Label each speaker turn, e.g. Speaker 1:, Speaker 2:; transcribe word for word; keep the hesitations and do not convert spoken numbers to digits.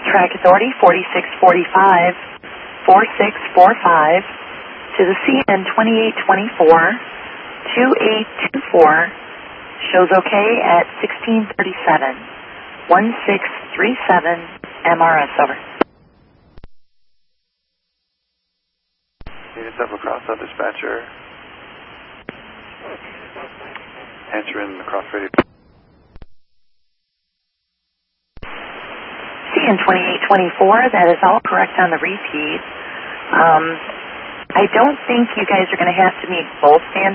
Speaker 1: Track Authority forty-six forty-five, forty-six forty-five to the C N twenty-eight twenty-four, twenty-eight twenty-four, shows okay at sixteen thirty-seven, sixteen thirty-seven, M R S, over.
Speaker 2: Unit seven across, uh, dispatcher. Answering the cross radio.
Speaker 1: C N twenty-eight twenty-four, that is all correct on the repeat. Um, I don't think you guys are going to have to meet both standards.